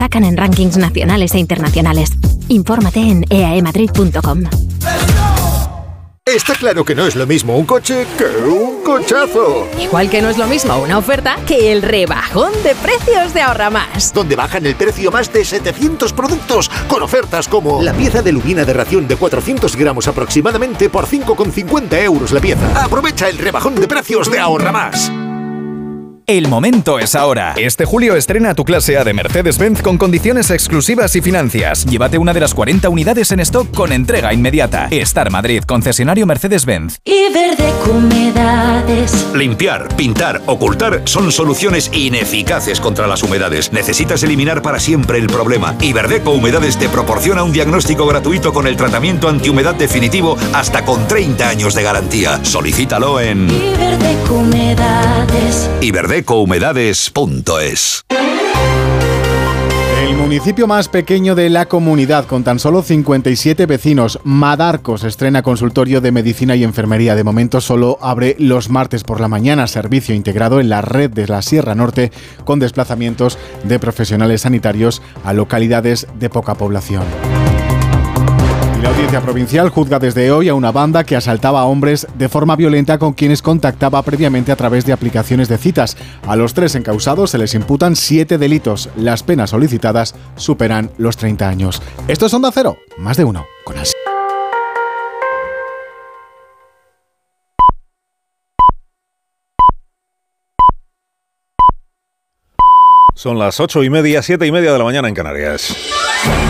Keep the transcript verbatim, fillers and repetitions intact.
Destacan en rankings nacionales e internacionales. Infórmate en e a e madrid punto com. Está claro que no es lo mismo un coche que un cochazo. Igual que no es lo mismo una oferta que el rebajón de precios de Ahorra Más. Donde bajan el precio más de setecientos productos con ofertas como la pieza de lubina de ración de cuatrocientos gramos aproximadamente por cinco con cincuenta euros la pieza. Aprovecha el rebajón de precios de Ahorra Más. El momento es ahora. Este julio estrena tu clase A de Mercedes-Benz con condiciones exclusivas y financias. Llévate una de las cuarenta unidades en stock con entrega inmediata. Star Madrid, concesionario Mercedes-Benz. Iberdeco Humedades. Limpiar, pintar, ocultar son soluciones ineficaces contra las humedades. Necesitas eliminar para siempre el problema. Iberdeco Humedades te proporciona un diagnóstico gratuito con el tratamiento antihumedad definitivo hasta con treinta años de garantía. Solicítalo en Iberdeco Humedades. iberdeco humedades punto es. El municipio más pequeño de la comunidad, con tan solo cincuenta y siete vecinos, Madarcos, estrena consultorio de medicina y enfermería. De momento solo abre los martes por la mañana, servicio integrado en la red de la Sierra Norte, con desplazamientos de profesionales sanitarios a localidades de poca población. La Audiencia Provincial juzga desde hoy a una banda que asaltaba a hombres de forma violenta con quienes contactaba previamente a través de aplicaciones de citas. A los tres encausados se les imputan siete delitos. Las penas solicitadas superan los treinta años. Esto es Onda Cero, más de uno, con As. Son las ocho y media, siete y media de la mañana en Canarias.